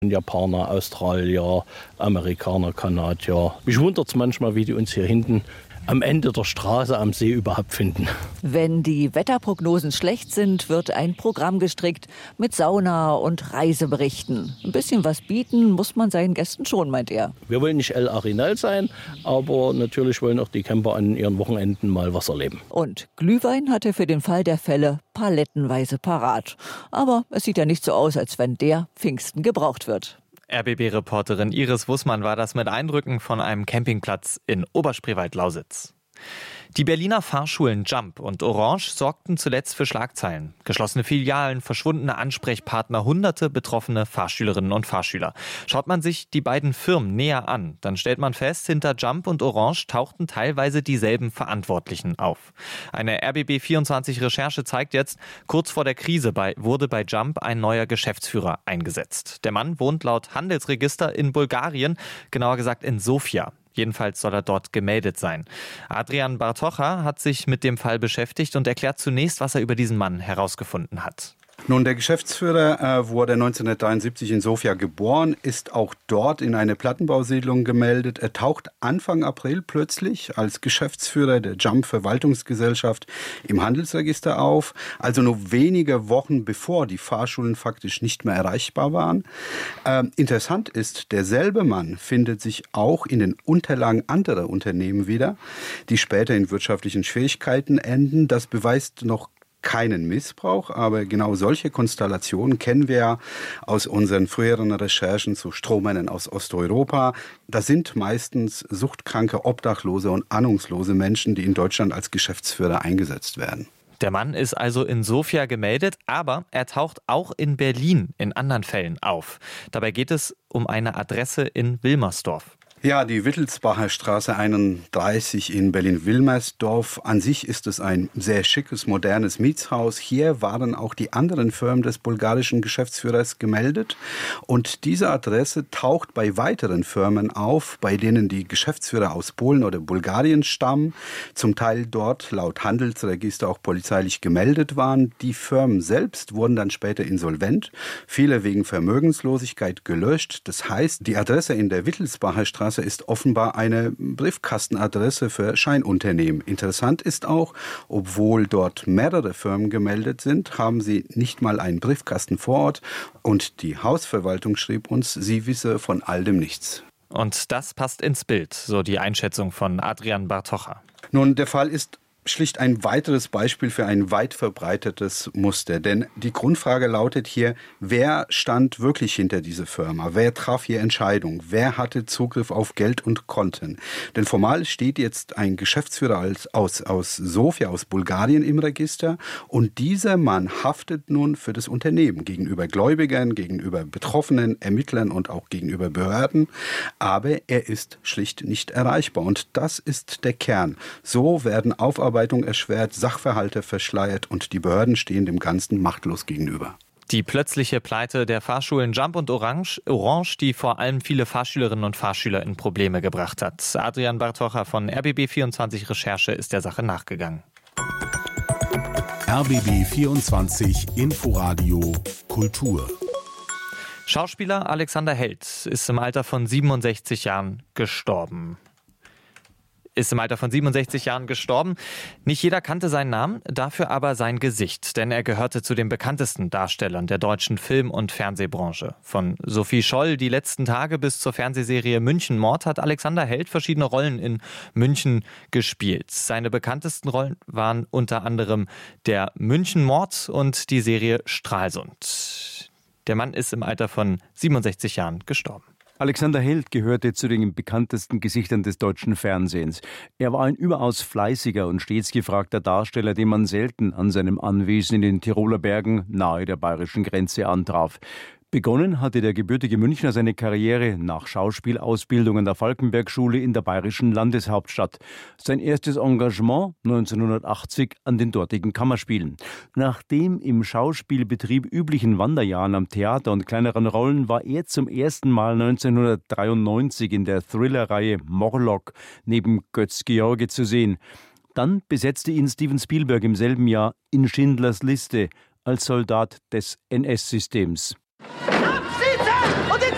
Japaner, Australier, Amerikaner, Kanadier. Mich wundert es manchmal, wie die uns hier hinten am Ende der Straße am See überhaupt finden. Wenn die Wetterprognosen schlecht sind, wird ein Programm gestrickt mit Sauna und Reiseberichten. Ein bisschen was bieten muss man seinen Gästen schon, meint er. Wir wollen nicht El Arenal sein, aber natürlich wollen auch die Camper an ihren Wochenenden mal was erleben. Und Glühwein hat er für den Fall der Fälle palettenweise parat. Aber es sieht ja nicht so aus, als wenn der Pfingsten gebraucht wird. RBB-Reporterin Iris Wussmann war das mit Eindrücken von einem Campingplatz in Oberspreewald-Lausitz. Die Berliner Fahrschulen Jump und Orange sorgten zuletzt für Schlagzeilen. Geschlossene Filialen, verschwundene Ansprechpartner, hunderte betroffene Fahrschülerinnen und Fahrschüler. Schaut man sich die beiden Firmen näher an, dann stellt man fest, hinter Jump und Orange tauchten teilweise dieselben Verantwortlichen auf. Eine RBB24-Recherche zeigt jetzt, kurz vor der Krise wurde bei Jump ein neuer Geschäftsführer eingesetzt. Der Mann wohnt laut Handelsregister in Bulgarien, genauer gesagt in Sofia. Jedenfalls soll er dort gemeldet sein. Adrian Bartocha hat sich mit dem Fall beschäftigt und erklärt zunächst, was er über diesen Mann herausgefunden hat. Nun, der Geschäftsführer wurde 1973 in Sofia geboren, ist auch dort in eine Plattenbausiedlung gemeldet. Er taucht Anfang April plötzlich als Geschäftsführer der Jump-Verwaltungsgesellschaft im Handelsregister auf, also nur wenige Wochen bevor die Fahrschulen faktisch nicht mehr erreichbar waren. Interessant ist, derselbe Mann findet sich auch in den Unterlagen anderer Unternehmen wieder, die später in wirtschaftlichen Schwierigkeiten enden. Das beweist noch keinen Missbrauch, aber genau solche Konstellationen kennen wir ja aus unseren früheren Recherchen zu Strohmännern aus Osteuropa. Das sind meistens suchtkranke, obdachlose und ahnungslose Menschen, die in Deutschland als Geschäftsführer eingesetzt werden. Der Mann ist also in Sofia gemeldet, aber er taucht auch in Berlin in anderen Fällen auf. Dabei geht es um eine Adresse in Wilmersdorf. Ja, die Wittelsbacher Straße 31 in Berlin-Wilmersdorf. An sich ist es ein sehr schickes, modernes Mietshaus. Hier waren auch die anderen Firmen des bulgarischen Geschäftsführers gemeldet. Und diese Adresse taucht bei weiteren Firmen auf, bei denen die Geschäftsführer aus Polen oder Bulgarien stammen. Zum Teil dort laut Handelsregister auch polizeilich gemeldet waren. Die Firmen selbst wurden dann später insolvent. Viele wegen Vermögenslosigkeit gelöscht. Das heißt, die Adresse in der Wittelsbacher Straße ist offenbar eine Briefkastenadresse für Scheinunternehmen. Interessant ist auch, obwohl dort mehrere Firmen gemeldet sind, haben sie nicht mal einen Briefkasten vor Ort. Und die Hausverwaltung schrieb uns, sie wisse von all dem nichts. Und das passt ins Bild, so die Einschätzung von Adrian Bartocha. Nun, der Fall ist schlicht ein weiteres Beispiel für ein weit verbreitetes Muster. Denn die Grundfrage lautet hier, wer stand wirklich hinter dieser Firma? Wer traf hier Entscheidungen? Wer hatte Zugriff auf Geld und Konten? Denn formal steht jetzt ein Geschäftsführer aus Sofia, aus Bulgarien im Register. Und dieser Mann haftet nun für das Unternehmen gegenüber Gläubigern, gegenüber Betroffenen, Ermittlern und auch gegenüber Behörden. Aber er ist schlicht nicht erreichbar. Und das ist der Kern. So werden Aufarbeitung erschwert, Sachverhalte verschleiert und die Behörden stehen dem Ganzen machtlos gegenüber. Die plötzliche Pleite der Fahrschulen Jump und Orange, die vor allem viele Fahrschülerinnen und Fahrschüler in Probleme gebracht hat. Adrian Bartocha von RBB24 Recherche ist der Sache nachgegangen. RBB24 Inforadio Kultur. Schauspieler Alexander Held ist im Alter von 67 Jahren gestorben. Nicht jeder kannte seinen Namen, dafür aber sein Gesicht, denn er gehörte zu den bekanntesten Darstellern der deutschen Film- und Fernsehbranche. Von Sophie Scholl die letzten Tage bis zur Fernsehserie München Mord hat Alexander Held verschiedene Rollen in München gespielt. Seine bekanntesten Rollen waren unter anderem der München Mord und die Serie Stralsund. Der Mann ist im Alter von 67 Jahren gestorben. Alexander Held gehörte zu den bekanntesten Gesichtern des deutschen Fernsehens. Er war ein überaus fleißiger und stets gefragter Darsteller, den man selten an seinem Anwesen in den Tiroler Bergen nahe der bayerischen Grenze antraf. Begonnen hatte der gebürtige Münchner seine Karriere nach Schauspielausbildung an der Falkenberg-Schule in der bayerischen Landeshauptstadt. Sein erstes Engagement 1980 an den dortigen Kammerspielen. Nach den im Schauspielbetrieb üblichen Wanderjahren am Theater und kleineren Rollen war er zum ersten Mal 1993 in der Thriller-Reihe Morlock neben Götz George zu sehen. Dann besetzte ihn Steven Spielberg im selben Jahr in Schindlers Liste als Soldat des NS-Systems.